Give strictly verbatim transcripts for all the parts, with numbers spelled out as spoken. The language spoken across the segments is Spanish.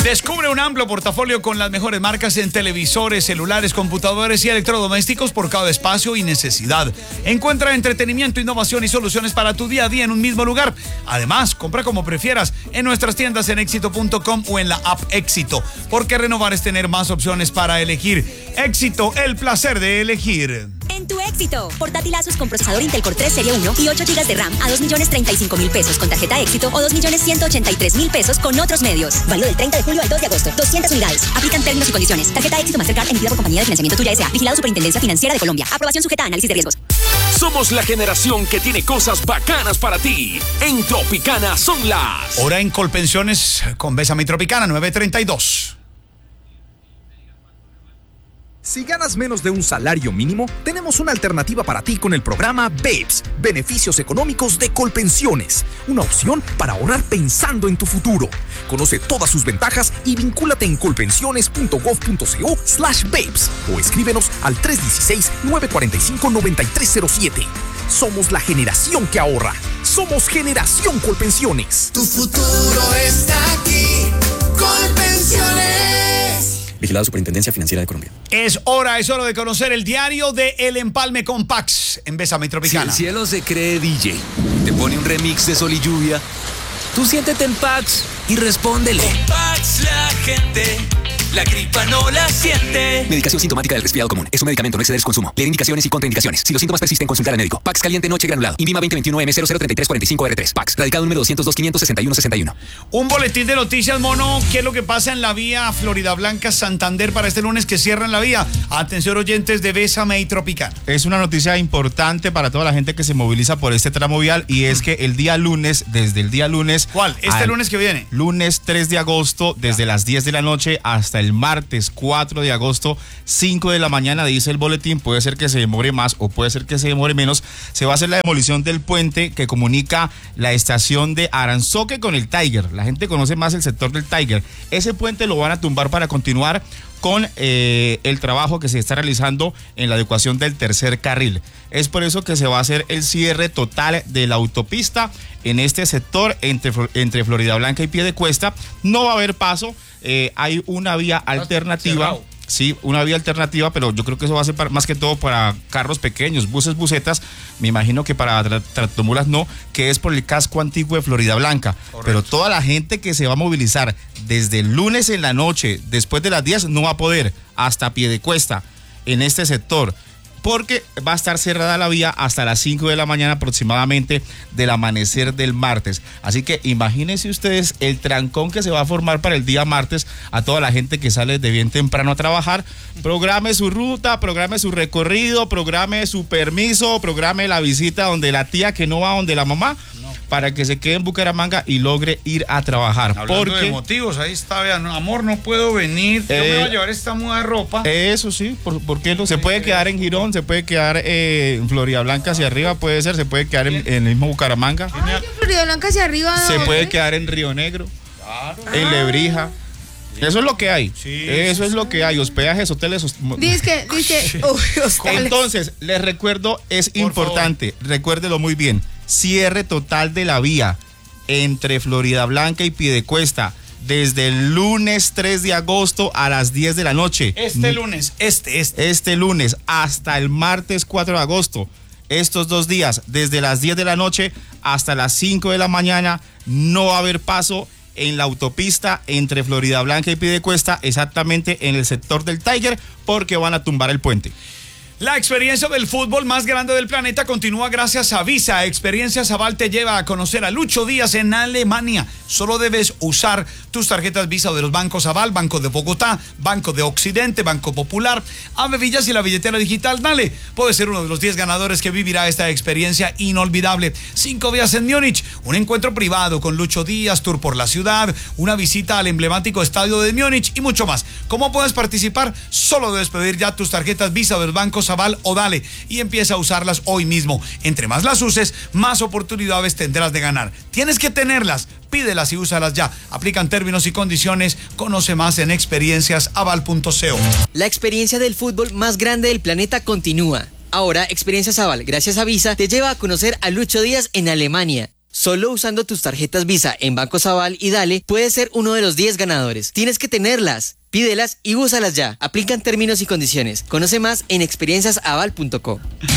Descubre un amplio portafolio con las mejores marcas en televisores, celulares, computadores y electrodomésticos por cada espacio y necesidad. Encuentra entretenimiento, innovación y soluciones para tu día a día en un mismo lugar. Además, compra como prefieras en nuestras tiendas en éxito punto com o en la app Éxito, porque renovar es tener más opciones para elegir. Éxito, el placer de elegir. En tu Éxito, portátil Asus con procesador Intel Core tres Serie uno y ocho gigas de RAM a dos millones treinta y cinco mil pesos con tarjeta Éxito o dos millones ciento ochenta y tres mil pesos con otros medios. Válido del treinta de julio al dos de agosto. doscientas unidades. Aplican términos y condiciones. Tarjeta Éxito Mastercard emitida por Compañía de Financiamiento Tuya S A. Vigilado Superintendencia Financiera de Colombia. Aprobación sujeta a análisis de riesgos. Somos la generación que tiene cosas bacanas para ti. En Tropicana son las... Hora en Colpensiones con Bésame Tropicana nueve treinta y dos. Si ganas menos de un salario mínimo, tenemos una alternativa para ti con el programa BEPS, Beneficios Económicos de Colpensiones. Una opción para ahorrar pensando en tu futuro. Conoce todas sus ventajas y vincúlate en colpensiones punto gov punto co slash BEPS o escríbenos al tres uno seis, nueve cuatro cinco, nueve tres cero siete. Somos la generación que ahorra. Somos Generación Colpensiones. Tu futuro está aquí. Colpensiones. Vigilado Superintendencia Financiera de Colombia. Es hora, es hora de conocer el diario de El Empalme con Pax en Bésame Tropicana. Si el cielo se cree D J, te pone un remix de Sol y Lluvia, tú siéntete en Pax y respóndele. En Pax la gente, la gripa no la siente. Medicación sintomática del resfriado común. Es un medicamento, no exceder su consumo. Leer indicaciones y contraindicaciones. Si los síntomas persisten, consultar al médico. Pax caliente noche granulado. Invima veinte veintiuno M cero cero treinta y tres cuarenta y cinco R tres. Pax. Radicado número doscientos dos, quinientos sesenta y uno sesenta y uno. Un boletín de noticias, mono. ¿Qué es lo que pasa en la vía Florida Blanca Santander para este lunes que cierran la vía? Atención, oyentes de Bésame y Tropicana. Es una noticia importante para toda la gente que se moviliza por este tramo vial y es que el día lunes, desde el día lunes... ¿Cuál? Este lunes que viene. Lunes tres de agosto, desde las diez de la noche hasta el martes cuatro de agosto, cinco de la mañana, dice el boletín, puede ser que se demore más o puede ser que se demore menos, se va a hacer la demolición del puente que comunica la estación de Aranzoque con el Tiger. La gente conoce más el sector del Tiger. Ese puente lo van a tumbar para continuar con eh, el trabajo que se está realizando en la adecuación del tercer carril. Es por eso que se va a hacer el cierre total de la autopista en este sector entre, entre Florida Blanca y Piedecuesta. No va a haber paso, eh, hay una vía alternativa. Sí, una vía alternativa, pero yo creo que eso va a ser para, más que todo para carros pequeños, buses, busetas, me imagino que para tra tractomulas no, que es por el casco antiguo de Florida Blanca. Correcto. Pero toda la gente que se va a movilizar desde el lunes en la noche, después de las diez, no va a poder hasta Piedecuesta en este sector, porque va a estar cerrada la vía hasta las cinco de la mañana aproximadamente del amanecer del martes. Así que imagínense ustedes el trancón que se va a formar para el día martes a toda la gente que sale de bien temprano a trabajar. Programe su ruta, programe su recorrido, programe su permiso, programe la visita donde la tía que no va donde la mamá, no, para que se quede en Bucaramanga y logre ir a trabajar. Hablando porque, de motivos, ahí está, vean, amor, no puedo venir, eh, yo me voy a llevar esta muda de ropa. Eso sí, ¿por, por qué no? Se puede quedar en Girón, se puede quedar eh, en Florida Blanca hacia arriba, puede ser, se puede quedar en, en el mismo Bucaramanga. Ay, Florida Blanca hacia arriba. Se puede quedar en Río Negro, claro, en Lebrija. Eso es lo que hay. Sí, Eso sí, es lo que hay. Hospedajes, hoteles. Dice que, dice que. Entonces, les recuerdo, es Por importante, favor. Recuérdelo muy bien. Cierre total de la vía entre Florida Blanca y Piedecuesta desde el lunes tres de agosto a las diez de la noche. Este lunes, este, este. Este lunes hasta el martes cuatro de agosto. Estos dos días, desde las diez de la noche hasta las cinco de la mañana, no va a haber paso en la autopista entre Florida Blanca y Piedecuesta, exactamente en el sector del Tiger, porque van a tumbar el puente. La experiencia del fútbol más grande del planeta continúa gracias a Visa. Experiencias Aval te lleva a conocer a Lucho Díaz en Alemania. Solo debes usar tus tarjetas Visa de los bancos Aval, Banco de Bogotá, Banco de Occidente, Banco Popular, Ave Villas y la billetera digital Dale. Puedes ser uno de los diez ganadores que vivirá esta experiencia inolvidable. Cinco días en Múnich, un encuentro privado con Lucho Díaz, tour por la ciudad, una visita al emblemático estadio de Múnich y mucho más. ¿Cómo puedes participar? Solo debes pedir ya tus tarjetas Visa de los bancos Aval o Dale y empieza a usarlas hoy mismo. Entre más las uses, más oportunidades tendrás de ganar. Tienes que tenerlas, pídelas y úsalas ya. Aplican términos y condiciones. Conoce más en experiencias aval punto co. La experiencia del fútbol más grande del planeta continúa. Ahora, Experiencias Aval, gracias a Visa, te lleva a conocer a Lucho Díaz en Alemania. Solo usando tus tarjetas Visa en Bancos Aval y Dale puedes ser uno de los diez ganadores. Tienes que tenerlas. Pídelas y úsalas ya. Aplican términos y condiciones. Conoce más en experiencias aval punto co.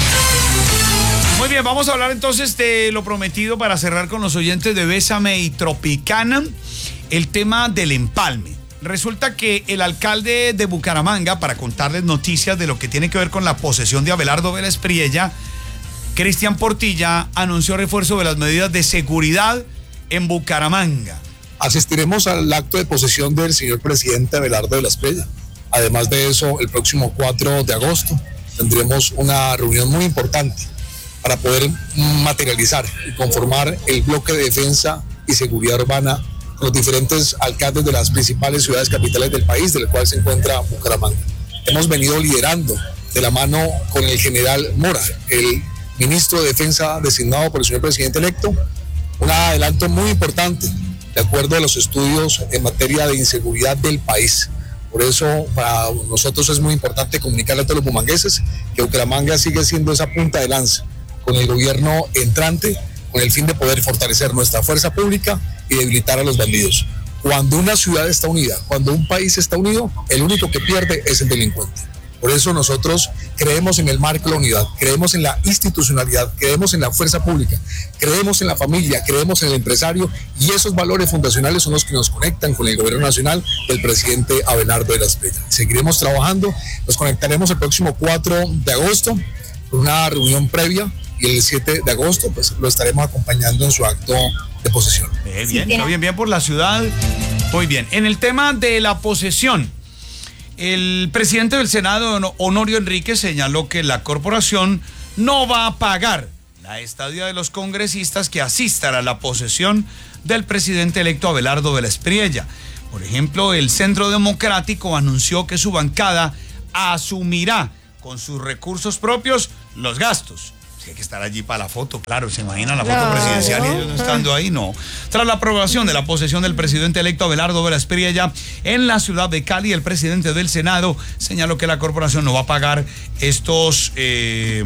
Muy bien, vamos a hablar entonces de lo prometido para cerrar con los oyentes de Bésame y Tropicana, el tema del empalme. Resulta que el alcalde de Bucaramanga, para contarles noticias de lo que tiene que ver con la posesión de Abelardo Vélez Priella, Cristian Portilla anunció refuerzo de las medidas de seguridad en Bucaramanga. Asistiremos al acto de posesión del señor presidente Abelardo Vélez Priella. Además de eso, el próximo cuatro de agosto tendremos una reunión muy importante para poder materializar y conformar el bloque de defensa y seguridad urbana con los diferentes alcaldes de las principales ciudades capitales del país, del cual se encuentra Bucaramanga. Hemos venido liderando de la mano con el general Mora, el ministro de Defensa designado por el señor presidente electo, un adelanto muy importante de acuerdo a los estudios en materia de inseguridad del país. Por eso para nosotros es muy importante comunicarle a todos los bumangueses que Bucaramanga sigue siendo esa punta de lanza con el gobierno entrante, con el fin de poder fortalecer nuestra fuerza pública y debilitar a los bandidos. Cuando una ciudad está unida, cuando un país está unido, el único que pierde es el delincuente. Por eso nosotros creemos en el marco de la unidad, creemos en la institucionalidad, creemos en la fuerza pública, creemos en la familia, creemos en el empresario, y esos valores fundacionales son los que nos conectan con el gobierno nacional del presidente Abelardo Vélez Priella. Seguiremos trabajando, nos conectaremos el próximo cuatro de agosto con una reunión previa, y el siete de agosto pues lo estaremos acompañando en su acto de posesión. Eh, bien, está bien, bien por la ciudad. Muy bien. En el tema de la posesión, el presidente del Senado, Honorio Enríquez, señaló que la corporación no va a pagar la estadía de los congresistas que asistan a la posesión del presidente electo Abelardo Vélez Priella. Por ejemplo, el Centro Democrático anunció que su bancada asumirá con sus recursos propios los gastos. Hay que estar allí para la foto, claro, se imagina la foto claro. presidencial y ellos no estando ahí, no. Tras la aprobación de la posesión del presidente electo Abelardo Vélez Priella en la ciudad de Cali, el presidente del Senado señaló que la corporación no va a pagar estos eh,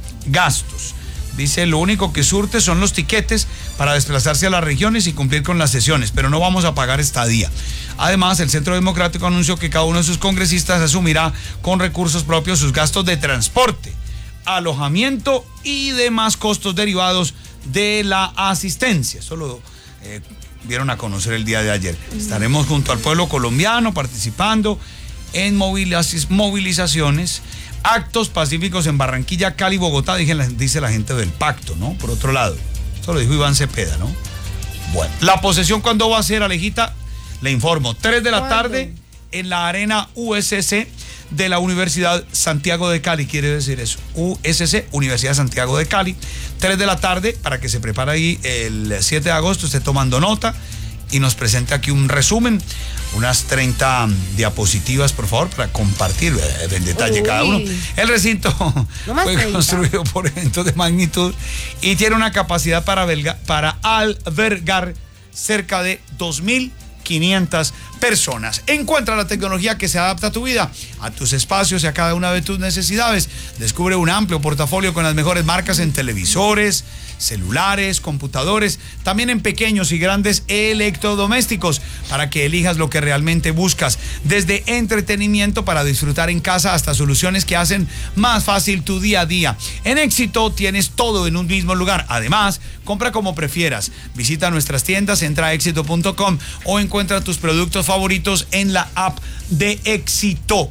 gastos. Dice, lo único que surte son los tiquetes para desplazarse a las regiones y cumplir con las sesiones, pero no vamos a pagar estadía. Además, el Centro Democrático anunció que cada uno de sus congresistas asumirá con recursos propios sus gastos de transporte, alojamiento y demás costos derivados de la asistencia. Eso lo eh, dieron a conocer el día de ayer. Estaremos junto al pueblo colombiano participando en movilizaciones, actos pacíficos en Barranquilla, Cali, Bogotá, dice la gente del pacto, ¿no? Por otro lado, eso lo dijo Iván Cepeda, ¿no? Bueno, la posesión, ¿cuándo va a ser, Alejita? Le informo, tres de la tarde en la arena U S C de la Universidad Santiago de Cali, quiere decir eso, U S C, Universidad Santiago de Cali, tres de la tarde, para que se prepare ahí el siete de agosto, esté tomando nota y nos presente aquí un resumen, unas treinta diapositivas, por favor, para compartir en detalle Uy. cada uno. El recinto no fue treinta. Construido por eventos de magnitud y tiene una capacidad para, belga, para albergar cerca de dos mil quinientas personas. Encuentra la tecnología que se adapta a tu vida, a tus espacios y a cada una de tus necesidades. Descubre un amplio portafolio con las mejores marcas en televisores, celulares, computadores, también en pequeños y grandes electrodomésticos, para que elijas lo que realmente buscas, desde entretenimiento para disfrutar en casa hasta soluciones que hacen más fácil tu día a día. En Éxito tienes todo en un mismo lugar. Además, compra como prefieras. Visita nuestras tiendas, entra a éxito punto com o encuentra tus productos favoritos en la app de Éxito,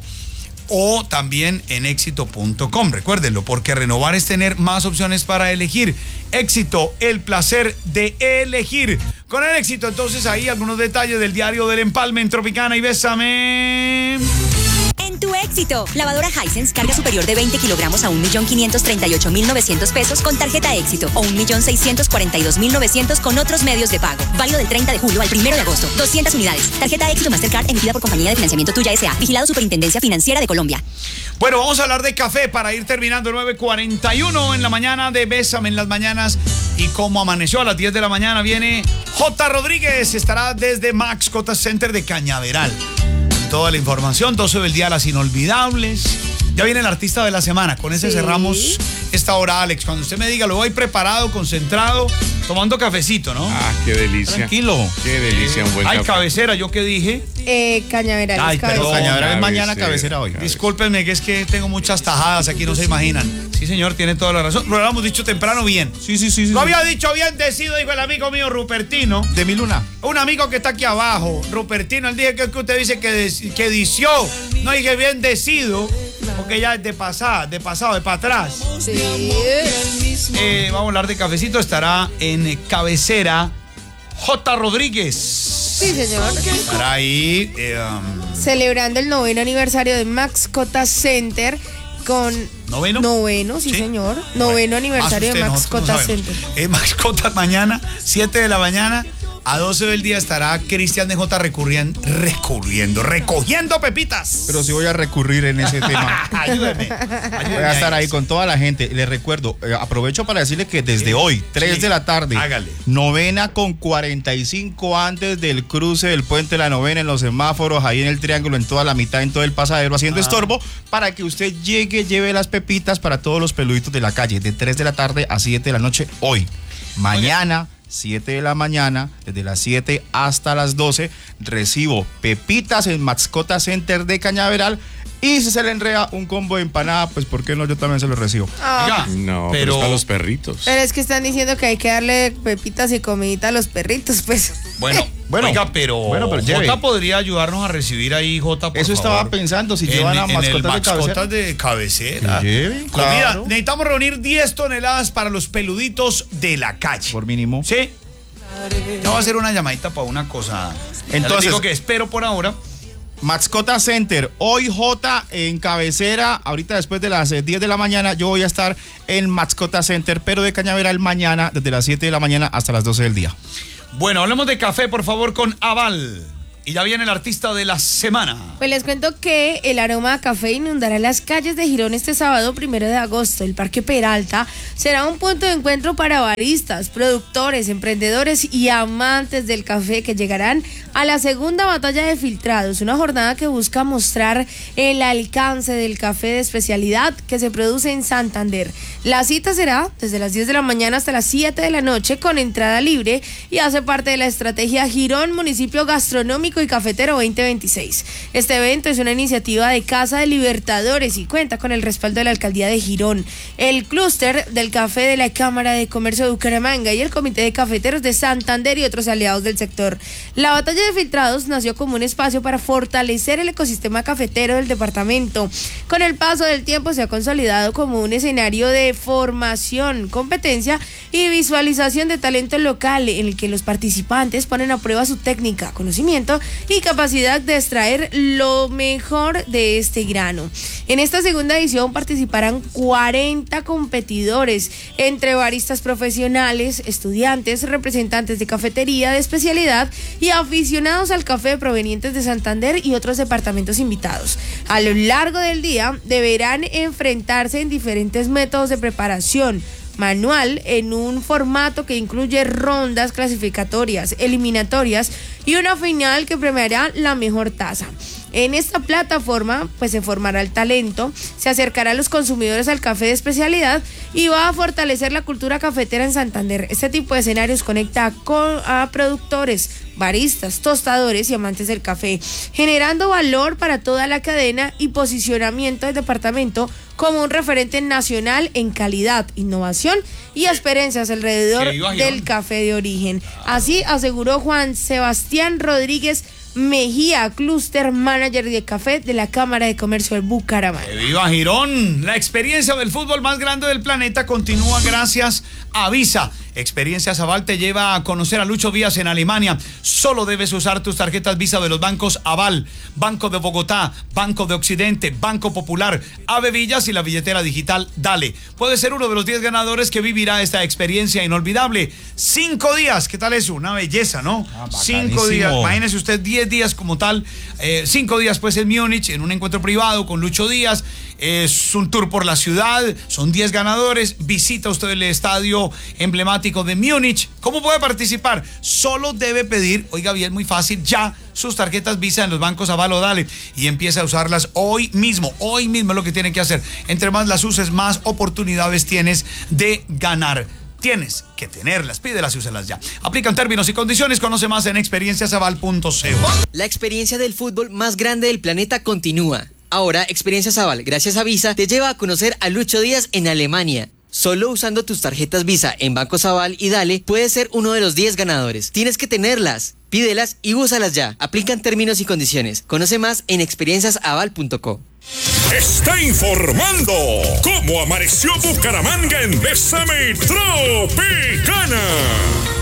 o también en éxito punto com. Recuérdenlo, porque renovar es tener más opciones para elegir. Éxito, el placer de elegir. Con el Éxito, entonces, ahí algunos detalles del diario del empalme en Tropicana y Bésame. En tu Éxito, lavadora Hisense, carga superior de veinte kilogramos a un millón quinientos treinta y ocho mil novecientos pesos con tarjeta Éxito, o un millón seiscientos cuarenta y dos mil novecientos con otros medios de pago. Válido del treinta de julio al primero de agosto. doscientas unidades. Tarjeta Éxito Mastercard emitida por Compañía de Financiamiento Tuya S A. Vigilado Superintendencia Financiera de Colombia. Bueno, vamos a hablar de café para ir terminando. Nueve cuarenta y uno en la mañana de Bésame en las mañanas. Y como amaneció a las diez de la mañana, viene J. Rodríguez. Estará desde Max Cota Center de Cañaveral. Toda la información, doce del día, las inolvidables. Ya viene el artista de la semana. Con ese sí. cerramos esta hora, Alex. Cuando usted me diga, lo voy preparado, concentrado, Tomando cafecito, ¿no? Ah, qué delicia. Tranquilo. Qué delicia, un buen Ay, café. cabecera, ¿yo qué dije? Eh, Cañaveral. Ay, es cabecera. perdón. Cañaveral es mañana, Cabecera, cabecera hoy. cabecera. Discúlpenme, que es que tengo muchas tajadas aquí, no se imaginan. Sí, señor, tiene toda la razón. Lo habíamos dicho temprano bien. Sí, sí, sí. sí Lo sí. había dicho bien decido, dijo el amigo mío Rupertino. De mi luna. Un amigo que está aquí abajo, Rupertino, él dije que, que usted dice que, des- que dició. No dije bien decido, porque ya es de pasada, de pasado, de para atrás. Sí. Eh, vamos a hablar de cafecito, estará en eh, cabecera J. Rodríguez. Sí, señor. Estará ahí. eh, um, Celebrando el noveno aniversario de Mascota Center con... ¿Noveno? Noveno, sí, ¿Sí? señor. Noveno aniversario Más usted, de nosotros Mascota no sabemos. Center. Eh, mascota mañana, siete de la mañana. A doce del día estará Cristian de J recurriendo, recurriendo, recogiendo pepitas. Pero sí voy a recurrir en ese tema. Ayúdeme. Voy a estar ahí con toda la gente. Les recuerdo, eh, aprovecho para decirle que desde hoy, tres Sí. de la tarde, Hágale. novena con cuarenta y cinco antes del cruce del puente de la novena en los semáforos, ahí en el triángulo, en toda la mitad, en todo el pasadero, haciendo Ah. estorbo, para que usted llegue, lleve las pepitas para todos los peluditos de la calle, de tres de la tarde a siete de la noche hoy. Mañana, siete de la mañana, desde las siete hasta las doce, recibo pepitas en Mascota Center de Cañaveral. Y si se le enrea un combo de empanada, pues ¿por qué no? Yo también se lo recibo. Ah, No, pero, Pero- es para los perritos. pero es que están diciendo que hay que darle pepitas y comidita a los perritos, pues. Bueno, Bueno, oiga, pero, bueno, pero lleve. J podría ayudarnos a recibir ahí, J, por Eso estaba favor. pensando, si En- llevan a en el mascotas de mascotas cabecera. de cabecera. Que lleven, Comida. claro. Necesitamos reunir diez toneladas para los peluditos de la calle. Por mínimo. ¿Sí? Ya voy a hacer una llamadita para una cosa. Ya Entonces- les digo que espero por ahora. Mascota Center, hoy J en cabecera, ahorita después de las eh, diez de la mañana, yo voy a estar en Mascota Center, pero de Cañaveral mañana, desde las siete de la mañana hasta las doce del día. Bueno, hablemos de café, por favor, con Aval. Y ya viene el artista de la semana. Pues les cuento que el aroma a café inundará las calles de Girón este sábado primero de agosto. El Parque Peralta será un punto de encuentro para baristas, productores, emprendedores y amantes del café que llegarán a la segunda batalla de filtrados, una jornada que busca mostrar el alcance del café de especialidad que se produce en Santander. La cita será desde las diez de la mañana hasta las siete de la noche con entrada libre y hace parte de la estrategia Girón Municipio Gastronómico y Cafetero veinte veintiséis. Este evento es una iniciativa de Casa de Libertadores y cuenta con el respaldo de la Alcaldía de Girón, el clúster del café de la Cámara de Comercio de Bucaramanga y el Comité de Cafeteros de Santander y otros aliados del sector. La batalla de filtrados nació como un espacio para fortalecer el ecosistema cafetero del departamento. Con el paso del tiempo se ha consolidado como un escenario de formación, competencia y visualización de talento local en el que los participantes ponen a prueba su técnica, conocimiento y capacidad de extraer lo mejor de este grano. En esta segunda edición participarán cuarenta competidores, entre baristas profesionales, estudiantes, representantes de cafetería de especialidad y aficionados al café provenientes de Santander y otros departamentos invitados. A lo largo del día deberán enfrentarse en diferentes métodos de preparación manual en un formato que incluye rondas clasificatorias, eliminatorias y una final que premiará la mejor taza. En esta plataforma pues se formará el talento, se acercará a los consumidores al café de especialidad y va a fortalecer la cultura cafetera en Santander. Este tipo de escenarios conecta con, a productores, baristas, tostadores y amantes del café, generando valor para toda la cadena y posicionamiento del departamento como un referente nacional en calidad, innovación y experiencias alrededor del café de origen. Así aseguró Juan Sebastián Rodríguez Mejía, Cluster Manager de Café de la Cámara de Comercio de Bucaramanga. ¡Que viva Girón! La experiencia del fútbol más grande del planeta continúa gracias a Visa. Experiencias Aval te lleva a conocer a Lucho Díaz en Alemania. Solo debes usar tus tarjetas Visa de los bancos Aval, Banco de Bogotá, Banco de Occidente, Banco Popular, Ave Villas y la billetera digital Dale. Puedes ser uno de los diez ganadores que vivirá esta experiencia inolvidable. Cinco días, ¿qué tal eso? Una belleza, ¿no? Ah, Cinco días, imagínese usted diez días como tal. Eh, cinco días pues en Múnich, en un encuentro privado con Lucho Díaz. Es un tour por la ciudad, son diez ganadores. Visita usted el estadio emblemático de Múnich. ¿Cómo puede participar? Solo debe pedir, oiga bien, muy fácil, ya sus tarjetas Visa en los bancos Aval o Dale y empieza a usarlas hoy mismo. Hoy mismo es lo que tiene que hacer. Entre más las uses, más oportunidades tienes de ganar. Tienes que tenerlas, pídelas y úsalas ya. Aplican términos y condiciones, conoce más en experiencias aval punto co. La experiencia del fútbol más grande del planeta continúa. Ahora, Experiencias Aval, gracias a Visa, te lleva a conocer a Lucho Díaz en Alemania. Solo usando tus tarjetas Visa en Bancos Aval y Dale, puedes ser uno de los diez ganadores. Tienes que tenerlas, pídelas y úsalas ya. Aplican términos y condiciones. Conoce más en experiencias aval punto co. Está informando cómo amaneció Bucaramanga en Bésame Tropicana.